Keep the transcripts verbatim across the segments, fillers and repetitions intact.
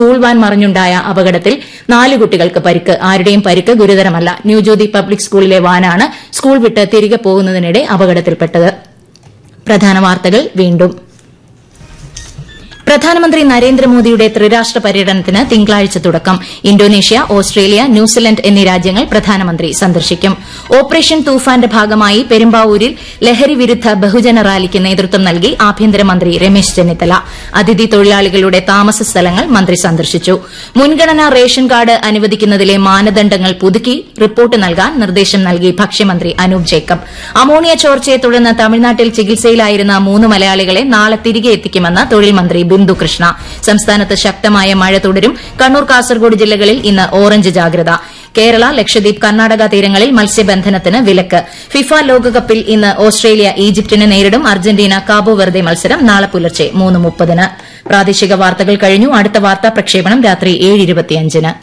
School van മറിഞ്ഞുണ്ടായ അപകടത്തിൽ നാല് കുട്ടികൾക്ക് പരിക്ക്. ആരുടെയും പരിക്ക് ഗുരുതരമല്ല. ന്യൂജ്യോതി പബ്ലിക് സ്കൂളിലെ വാനാണ് സ്കൂൾ വിട്ട് തിരികെ പോകുന്നതിനിടെ അപകടത്തിൽപ്പെട്ടത്. പ്രധാന വാർത്തകൾ വീണ്ടും. പ്രധാനമന്ത്രി നരേന്ദ്രമോദിയുടെ ത്രിരാഷ്ട്ര പര്യടനത്തിന് തിങ്കളാഴ്ച തുടക്കം. ഇന്തോനേഷ്യ, ഓസ്ട്രേലിയ, ന്യൂസിലൻഡ് എന്നീ രാജ്യങ്ങൾ പ്രധാനമന്ത്രി സന്ദർശിക്കും. ഓപ്പറേഷൻ തൂഫാന്റെ ഭാഗമായി പെരുമ്പാവൂരിൽ ലഹരി വിരുദ്ധ ബഹുജന റാലിക്ക് നേതൃത്വം നൽകി ആഭ്യന്തരമന്ത്രി രമേശ് ചെന്നിത്തല. അതിഥി തൊഴിലാളികളുടെ താമസ സ്ഥലങ്ങൾ മന്ത്രി സന്ദർശിച്ചു. മുൻഗണനാ റേഷൻ കാർഡ് അനുവദിക്കുന്നതിലെ മാനദണ്ഡങ്ങൾ പുതുക്കി റിപ്പോർട്ട് നൽകാൻ നിർദ്ദേശം നൽകി ഭക്ഷ്യമന്ത്രി അനൂപ് ജേക്കബ്. അമോണിയ ചോർച്ചയെ തുടർന്ന് തമിഴ്നാട്ടിൽ ചികിത്സയിലായിരുന്ന മൂന്ന് മലയാളികളെ നാളെ തിരികെ എത്തിക്കുമെന്ന് തൊഴിൽ മന്ത്രി ബിന്ദു കൃഷ്ണ. സംസ്ഥാനത്ത് ശക്തമായ മഴ തുടരും. കണ്ണൂർ, കാസർഗോഡ് ജില്ലകളിൽ ഇന്ന് ഓറഞ്ച് ജാഗ്രത. കേരള, ലക്ഷദ്വീപ്, കർണാടക തീരങ്ങളിൽ മത്സ്യബന്ധനത്തിന് വിലക്ക്. ഫിഫ ലോകകപ്പിൽ ഇന്ന് ഓസ്ട്രേലിയ ഈജിപ്തിനെ നേരിടും. അർജന്റീന കാബോ വെർദെ മത്സരം നാളെ പുലർച്ചെ മൂന്ന് മുപ്പതിന്. പ്രാദേശിക വാർത്തകൾ കഴിഞ്ഞു. അടുത്ത വാർത്താ പ്രക്ഷേപണം രാത്രി ഏഴ് ഇരുപത്തിയഞ്ചിന്.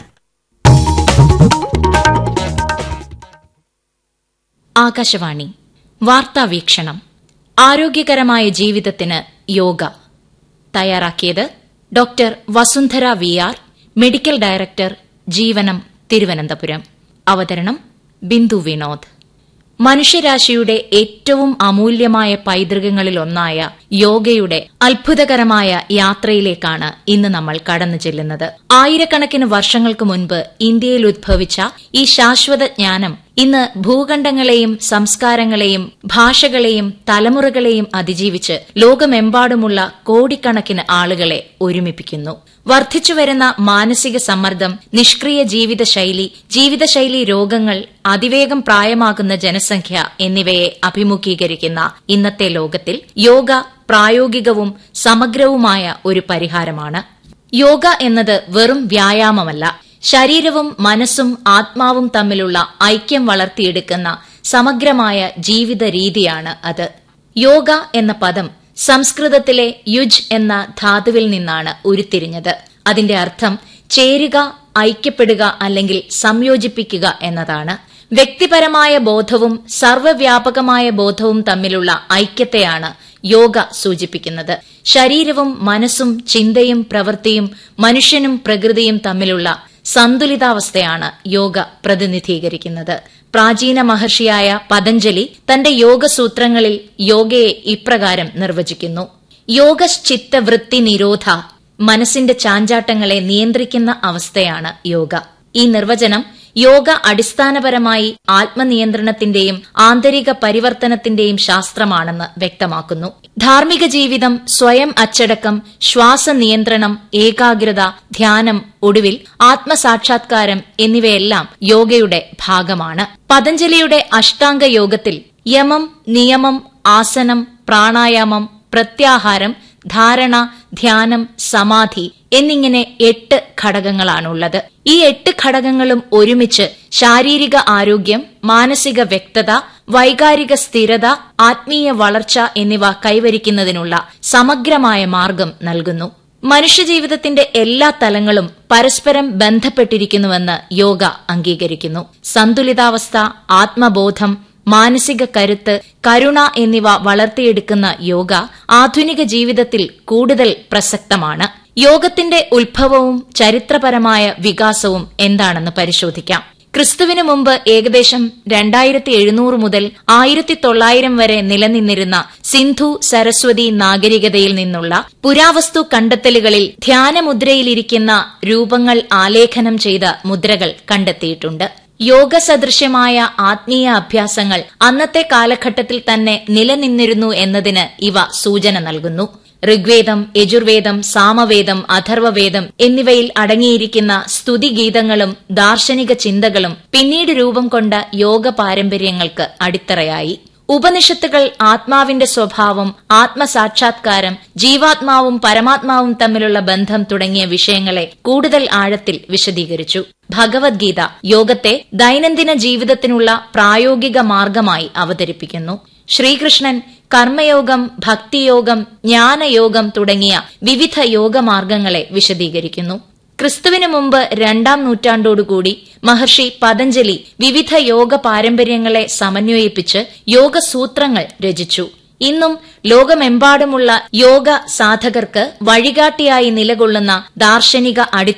ആകാശവാണി വാർത്താ വീക്ഷണം. ആരോഗ്യകരമായ ജീവിതത്തിന് യോഗ. തയ്യാറാക്കിയത് doctor Vasundhara V R, medical director, ജീവനം, തിരുവനന്തപുരം. അവതരണം ബിന്ദു വിനോദ്. മനുഷ്യരാശിയുടെ ഏറ്റവും അമൂല്യമായ പൈതൃകങ്ങളിലൊന്നായ യോഗയുടെ അത്ഭുതകരമായ യാത്രയിലേക്കാണ് ഇന്ന് നമ്മൾ കടന്നു ചെല്ലുന്നത്. ആയിരക്കണക്കിന് വർഷങ്ങൾക്ക് മുൻപ് ഇന്ത്യയിൽ ഉദ്ഭവിച്ച ഈ ശാശ്വത ജ്ഞാനം ഇന്ന് ഭൂഖണ്ഡങ്ങളെയും സംസ്കാരങ്ങളെയും ഭാഷകളെയും തലമുറകളെയും അതിജീവിച്ച് ലോകമെമ്പാടുമുള്ള കോടിക്കണക്കിന് ആളുകളെ ഒരുമിപ്പിക്കുന്നു. വർദ്ധിച്ചുവരുന്ന മാനസിക സമ്മർദ്ദം, നിഷ്ക്രിയ ജീവിതശൈലി, ജീവിതശൈലി രോഗങ്ങൾ, അതിവേഗം പ്രായമാകുന്ന ജനസംഖ്യ എന്നിവയെ അഭിമുഖീകരിക്കുന്ന ഇന്നത്തെ ലോകത്തിൽ യോഗ പ്രായോഗികവും സമഗ്രവുമായ ഒരു പരിഹാരമാണ്. യോഗ എന്നത് വെറും വ്യായാമമല്ല, ശരീരവും മനസ്സും ആത്മാവും തമ്മിലുള്ള ഐക്യം വളർത്തിയെടുക്കുന്ന സമഗ്രമായ ജീവിത രീതിയാണ് അത്. യോഗ എന്ന പദം സംസ്കൃതത്തിലെ യുജ് എന്ന ധാതുവിൽ നിന്നാണ് ഉരുത്തിരിഞ്ഞത്. അതിന്റെ അർത്ഥം ചേരുക, ഐക്യപ്പെടുക അല്ലെങ്കിൽ സംയോജിപ്പിക്കുക എന്നതാണ്. വ്യക്തിപരമായ ബോധവും സർവ്വവ്യാപകമായ ബോധവും തമ്മിലുള്ള ഐക്യത്തെയാണ് യോഗ സൂചിപ്പിക്കുന്നത്. ശരീരവും മനസ്സും ചിന്തയും പ്രവൃത്തിയും മനുഷ്യനും പ്രകൃതിയും തമ്മിലുള്ള സന്തുലിതാവസ്ഥയാണ് യോഗ പ്രതിനിധീകരിക്കുന്നത്. പ്രാചീന മഹർഷിയായ പതഞ്ജലി തന്റെ യോഗസൂത്രങ്ങളിൽ യോഗയെ ഇപ്രകാരം നിർവചിക്കുന്നു: യോഗശ്ചിത്തവൃത്തി നിരോധ, മനസ്സിന്റെ ചാഞ്ചാട്ടങ്ങളെ നിയന്ത്രിക്കുന്ന അവസ്ഥയാണ് യോഗ. ഈ നിർവചനം യോഗ അടിസ്ഥാനപരമായി ആത്മനിയന്ത്രണത്തിന്റെയും ആന്തരിക പരിവർത്തനത്തിന്റെയും ശാസ്ത്രമാണെന്ന് വ്യക്തമാക്കുന്നു. ധാർമ്മിക ജീവിതം, സ്വയം അച്ചടക്കം, ശ്വാസനിയന്ത്രണം, ഏകാഗ്രത, ധ്യാനം, ഒടുവിൽ ആത്മസാക്ഷാത്കാരം എന്നിവയെല്ലാം യോഗയുടെ ഭാഗമാണ്. പതഞ്ജലിയുടെ അഷ്ടാംഗ യോഗത്തിൽ യമം, നിയമം, ആസനം, പ്രാണായാമം, പ്രത്യാഹാരം, ധാരണ, ധ്യാനം, സമാധി എന്നിങ്ങനെ എട്ട് ഘടകങ്ങളാണുള്ളത്. ഈ എട്ട് ഘടകങ്ങളും ഒരുമിച്ച് ശാരീരിക ആരോഗ്യം, മാനസിക വ്യക്തത, വൈകാരിക സ്ഥിരത, ആത്മീയ വളർച്ച എന്നിവ കൈവരിക്കുന്നതിനുള്ള സമഗ്രമായ മാർഗം നൽകുന്നു. മനുഷ്യജീവിതത്തിന്റെ എല്ലാ തലങ്ങളും പരസ്പരം ബന്ധപ്പെട്ടിരിക്കുന്നുവെന്ന് യോഗ അംഗീകരിക്കുന്നു. സന്തുലിതാവസ്ഥ, ആത്മബോധം, മാനസിക കരുത്ത്, കരുണ എന്നിവ വളർത്തിയെടുക്കുന്ന യോഗ ആധുനിക ജീവിതത്തിൽ കൂടുതൽ പ്രസക്തമാണ്. യോഗത്തിന്റെ ഉത്ഭവവും ചരിത്രപരമായ വികാസവും എന്താണെന്ന് പരിശോധിക്കാം. ക്രിസ്തുവിനു മുമ്പ് ഏകദേശം രണ്ടായിരത്തി എഴുന്നൂറ് മുതൽ ആയിരത്തി തൊള്ളായിരം വരെ നിലനിന്നിരുന്ന സിന്ധു സരസ്വതി നാഗരികതയിൽ നിന്നുള്ള പുരാവസ്തു കണ്ടെത്തലുകളിൽ ധ്യാനമുദ്രയിലിരിക്കുന്ന രൂപങ്ങൾ ആലേഖനം ചെയ്ത മുദ്രകൾ കണ്ടെത്തിയിട്ടുണ്ട്. യോഗസദൃശ്യമായ ആത്മീയ അഭ്യാസങ്ങൾ അന്നത്തെ കാലഘട്ടത്തിൽ തന്നെ നിലനിന്നിരുന്നു എന്നതിന് ഇവ സൂചന നൽകുന്നു. ഋഗ്വേദം, യജുർവേദം, സാമവേദം, അഥർവവേദം എന്നിവയിൽ അടങ്ങിയിരിക്കുന്ന സ്തുതിഗീതങ്ങളും ദാർശനിക ചിന്തകളും പിന്നീട് രൂപം കൊണ്ട യോഗ പാരമ്പര്യങ്ങൾക്ക് അടിത്തറയായി. ഉപനിഷത്തുകൾ ആത്മാവിന്റെ സ്വഭാവം, ആത്മസാക്ഷാത്കാരം, ജീവാത്മാവും പരമാത്മാവും തമ്മിലുള്ള ബന്ധം തുടങ്ങിയ വിഷയങ്ങളെ കൂടുതൽ ആഴത്തിൽ വിശദീകരിച്ചു. ഭഗവത്ഗീത യോഗത്തെ ദൈനംദിന ജീവിതത്തിനുള്ള പ്രായോഗിക മാർഗമായി അവതരിപ്പിക്കുന്നു. ശ്രീകൃഷ്ണൻ കർമ്മയോഗം, ഭക്തിയോഗം, ജ്ഞാനയോഗം തുടങ്ങിയ വിവിധ യോഗമാർഗങ്ങളെ വിശദീകരിക്കുന്നു. ക്രിസ്തുവിനു മുമ്പ് രണ്ടാം നൂറ്റാണ്ടോടുകൂടി മഹർഷി പതഞ്ജലി വിവിധ യോഗ പാരമ്പര്യങ്ങളെ സമന്വയിപ്പിച്ച് യോഗസൂത്രങ്ങൾ രചിച്ചു. ഇന്നും ലോകമെമ്പാടുമുള്ള യോഗ സാധകർക്ക് വഴികാട്ടിയായി നിലകൊള്ളുന്ന ദാർശനിക അടിത്തറ